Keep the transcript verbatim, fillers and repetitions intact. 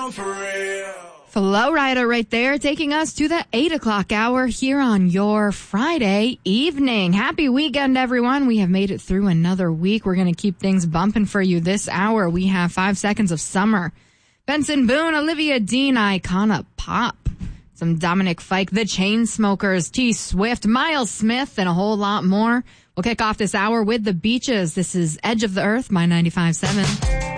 on for real. Flow Rider right there, taking us to the eight o'clock hour here on your Friday evening. Happy weekend, everyone. We have made it through another week. We're going to keep things bumping for you this hour. We have Five Seconds of Summer, Benson Boone, Olivia Dean, Icona Pop, some Dominic Fike, The Chainsmokers, T Swift, Miles Smith, and a whole lot more. We'll kick off this hour with The Beaches. This is Edge of the Earth, my ninety-five point seven.